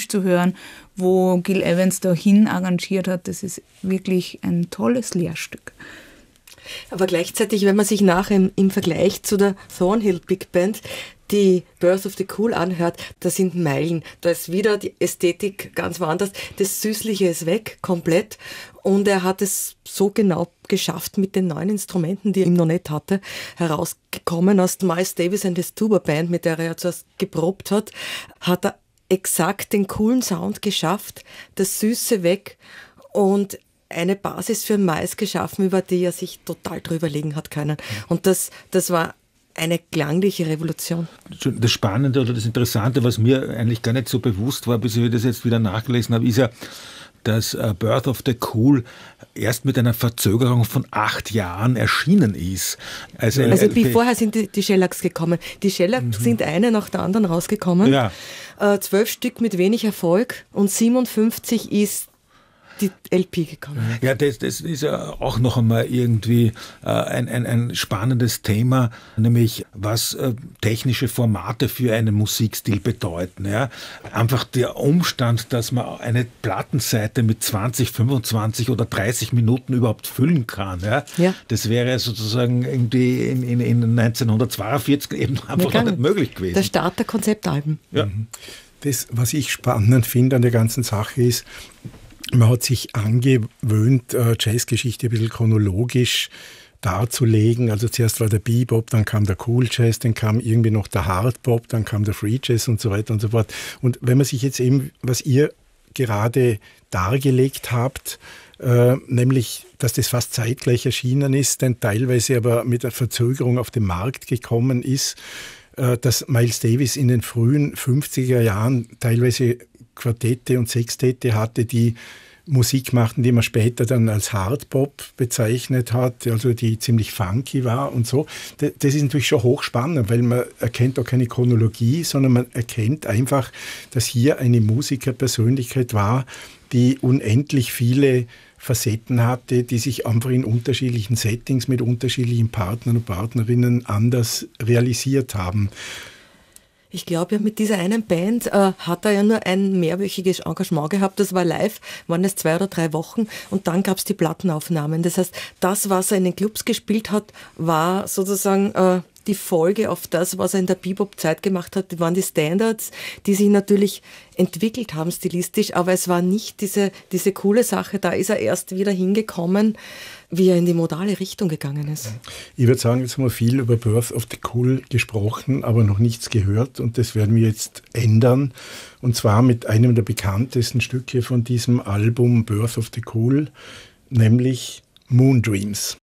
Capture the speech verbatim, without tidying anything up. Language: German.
Englisch zu hören, wo Gil Evans dahin arrangiert hat. Das ist wirklich ein tolles Lehrstück. Aber gleichzeitig, wenn man sich nachher im, im Vergleich zu der Thornhill Big Band die Birth of the Cool anhört, da sind Meilen. Da ist wieder die Ästhetik ganz woanders. Das Süßliche ist weg, komplett. Und er hat es so genau geschafft mit den neuen Instrumenten, die er ihm noch nicht hatte, herausgekommen aus Miles Davis and his Tuba Band, mit der er ja zuerst geprobt hat, hat er exakt den coolen Sound geschafft, das Süße weg und eine Basis für Mais geschaffen, über die er sich total drüber legen hat können. Und das, das war eine klangliche Revolution. Das Spannende oder das Interessante, was mir eigentlich gar nicht so bewusst war, bis ich das jetzt wieder nachgelesen habe, ist ja, dass Birth of the Cool erst mit einer Verzögerung von acht Jahren erschienen ist. Also, also wie vorher sind die, die Shellacks gekommen. Die Shellacks mhm. sind eine nach der anderen rausgekommen. Ja. Äh, zwölf Stück mit wenig Erfolg und siebenundfünfzig ist die L P gekommen. Ja, das, das ist ja auch noch einmal irgendwie äh, ein, ein, ein spannendes Thema, nämlich was äh, technische Formate für einen Musikstil bedeuten. Ja? Einfach der Umstand, dass man eine Plattenseite mit zwanzig, fünfundzwanzig oder dreißig Minuten überhaupt füllen kann. Ja? Ja. Das wäre sozusagen irgendwie in, in, in neunzehnhundertzweiundvierzig eben einfach noch nicht möglich gewesen. Der Start der Konzeptalben. Ja. Das, was ich spannend finde an der ganzen Sache ist, man hat sich angewöhnt, Jazzgeschichte ein bisschen chronologisch darzulegen. Also zuerst war der Bebop, dann kam der Cool Jazz, dann kam irgendwie noch der Hard Bop, dann kam der Free Jazz und so weiter und so fort. Und wenn man sich jetzt eben, was ihr gerade dargelegt habt, äh, nämlich, dass das fast zeitgleich erschienen ist, denn teilweise aber mit einer Verzögerung auf den Markt gekommen ist, äh, dass Miles Davis in den frühen fünfziger Jahren teilweise Quartette und Sextette hatte, die Musik machten, die man später dann als Hardbop bezeichnet hat, also die ziemlich funky war und so. Das ist natürlich schon hochspannend, weil man erkennt auch keine Chronologie, sondern man erkennt einfach, dass hier eine Musikerpersönlichkeit war, die unendlich viele Facetten hatte, die sich einfach in unterschiedlichen Settings mit unterschiedlichen Partnern und Partnerinnen anders realisiert haben. Ich glaube ja, mit dieser einen Band äh, hat er ja nur ein mehrwöchiges Engagement gehabt. Das war live, waren es zwei oder drei Wochen und dann gab es die Plattenaufnahmen. Das heißt, das, was er in den Clubs gespielt hat, war sozusagen äh, die Folge auf das, was er in der Bebop-Zeit gemacht hat. Das waren die Standards, die sich natürlich entwickelt haben stilistisch, aber es war nicht diese, diese coole Sache. Da ist er erst wieder hingekommen, wie er in die modale Richtung gegangen ist. Ich würde sagen, jetzt haben wir viel über Birth of the Cool gesprochen, aber noch nichts gehört und das werden wir jetzt ändern. Und zwar mit einem der bekanntesten Stücke von diesem Album Birth of the Cool, nämlich Moon Dreams.